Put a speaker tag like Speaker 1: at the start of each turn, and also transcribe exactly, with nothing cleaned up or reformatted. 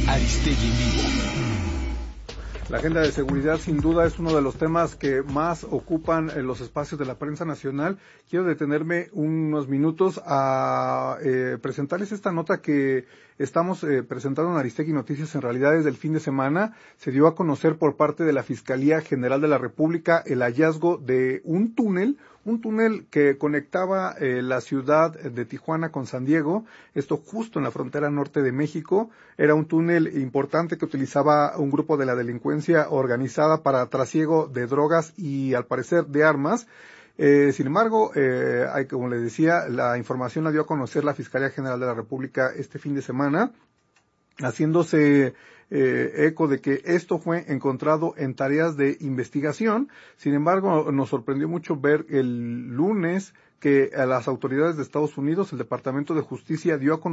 Speaker 1: Aristegui en vivo.
Speaker 2: La agenda de seguridad sin duda es uno de los temas que más ocupan en los espacios de la prensa nacional. Quiero detenerme unos minutos a eh, presentarles esta nota que estamos eh, presentando en Aristegui Noticias. En realidad desde el fin de semana se dio a conocer por parte de la Fiscalía General de la República el hallazgo de un túnel, un túnel que conectaba eh, la ciudad de Tijuana con San Diego, esto justo en la frontera norte de México. Era un túnel importante que utilizaba un grupo de la delincuencia organizada para trasiego de drogas y al parecer de armas. Eh, sin embargo, eh, hay, como les decía, la información la dio a conocer la Fiscalía General de la República este fin de semana, haciéndose eh, eco de que esto fue encontrado en tareas de investigación. Sin embargo, nos sorprendió mucho ver el lunes que a las autoridades de Estados Unidos, el Departamento de Justicia dio a conocer